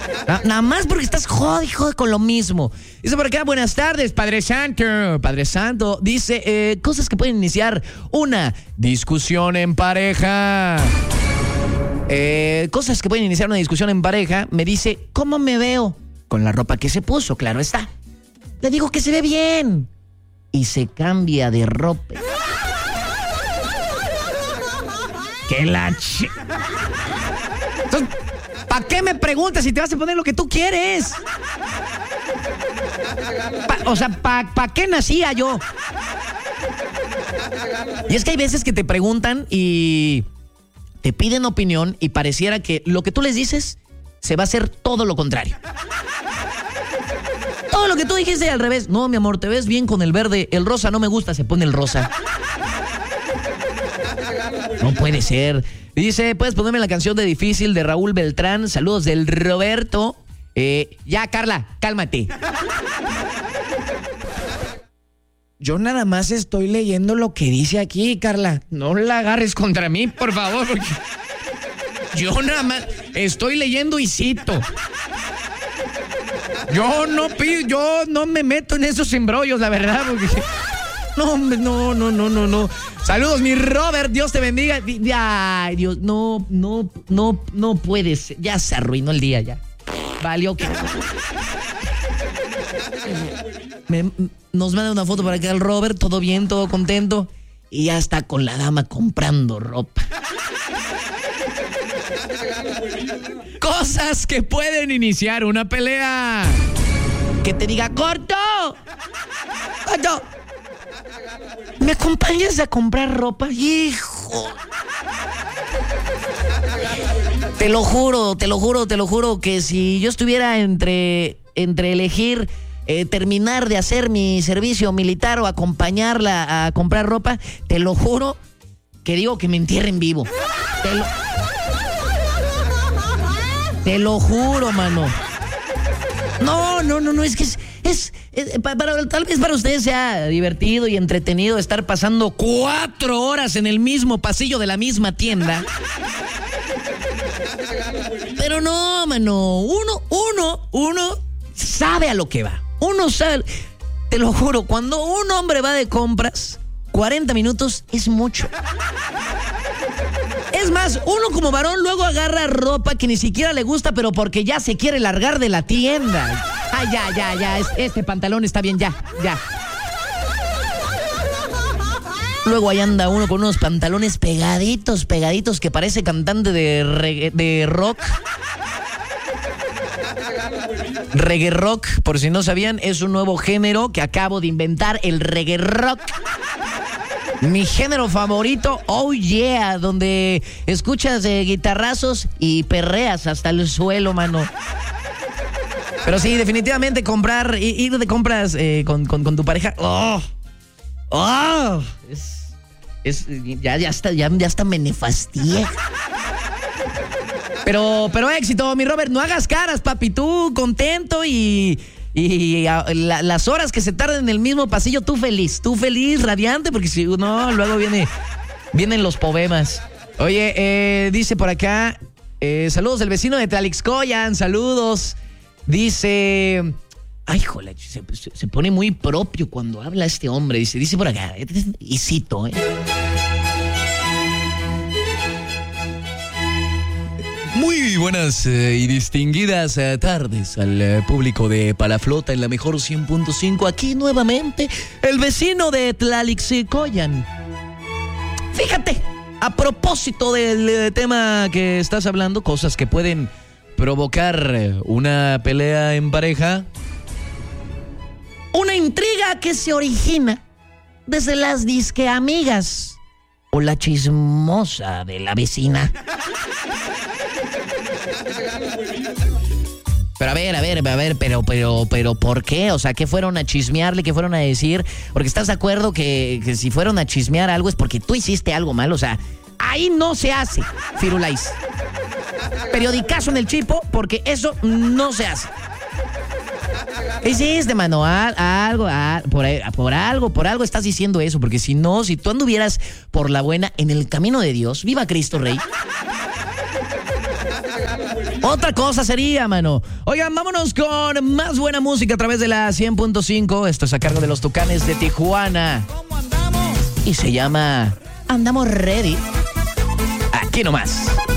Nada más porque estás jode con lo mismo. Dice por acá, buenas tardes, Padre Santo. Padre Santo, dice, cosas que pueden iniciar una discusión en pareja. Cosas que pueden iniciar una discusión en pareja. Me dice, ¿cómo me veo? Con la ropa que se puso, claro está. Le digo que se ve bien. Y se cambia de ropa. ¡Que la Entonces, ¿para qué me preguntas si te vas a poner lo que tú quieres? ¿Para qué nacía yo? Y es que hay veces que te preguntan y te piden opinión y pareciera que lo que tú les dices se va a hacer todo lo contrario. Todo lo que tú dijiste al revés. No, mi amor, te ves bien con el verde. El rosa no me gusta, se pone el rosa. No puede ser. Dice, ¿puedes ponerme la canción de Difícil de Raúl Beltrán? Saludos del Roberto. Ya, Carla, cálmate. Yo nada más estoy leyendo lo que dice aquí, Carla. No la agarres contra mí, por favor. Porque yo nada más estoy leyendo y cito. Yo no me meto en esos embrollos, la verdad, porque... No. Saludos, mi Robert, Dios te bendiga. Ay, Dios, no puedes. Ya se arruinó el día, ya. Valió que... Nos manda una foto para acá el Robert, todo bien, todo contento. Y ya está con la dama comprando ropa. Cosas que pueden iniciar una pelea. Que te diga, ¡corto! ¿Me acompañas a comprar ropa? ¡Hijo! Te lo juro que si yo estuviera entre elegir terminar de hacer mi servicio militar o acompañarla a comprar ropa, te lo juro que digo que me entierren vivo. Te lo juro, mano. No, es que tal vez para ustedes sea divertido y entretenido estar pasando 4 horas en el mismo pasillo de la misma tienda. Pero no, mano, uno sabe a lo que va. Uno sabe, te lo juro, cuando un hombre va de compras, 40 minutos es mucho. Es más, uno como varón luego agarra ropa que ni siquiera le gusta, pero porque ya se quiere largar de la tienda. Ay, ya, este pantalón está bien, ya. Luego ahí anda uno con unos pantalones pegaditos, que parece cantante de rock. Reggae rock, por si no sabían, es un nuevo género que acabo de inventar, el reggae rock. Mi género favorito, oh yeah, donde escuchas guitarrazos y perreas hasta el suelo, mano. Pero sí, definitivamente ir de compras con tu pareja, ya hasta me nefastié. Pero éxito, mi Robert, no hagas caras, papi, tú contento y las horas que se tardan en el mismo pasillo, tú feliz, radiante, porque si no, luego vienen los poemas. Oye, dice por acá, saludos del vecino de Tlalixcoyan, saludos. Dice, ay, joder, se pone muy propio cuando habla este hombre, dice por acá, y cito, Muy buenas y distinguidas tardes al público de Palaflota en la mejor 100.5. Aquí nuevamente el vecino de Tlalixcoyan. Fíjate, a propósito del tema que estás hablando, cosas que pueden provocar una pelea en pareja. Una intriga que se origina desde las disque amigas o la chismosa de la vecina. Pero a ver, pero ¿por qué? O sea, ¿qué fueron a chismearle? ¿Qué fueron a decir? Porque estás de acuerdo que si fueron a chismear algo es porque tú hiciste algo mal, o sea, ahí no se hace, Firulais. Periodicazo en el chipo, porque eso no se hace. Hiciste, mano, por algo estás diciendo eso, porque si no, si tú anduvieras por la buena en el camino de Dios, viva Cristo Rey. Otra cosa sería, mano. Oigan, vámonos con más buena música a través de la 100.5. Esto es a cargo de los Tucanes de Tijuana. ¿Cómo andamos? Y se llama Andamos Ready. Aquí nomás.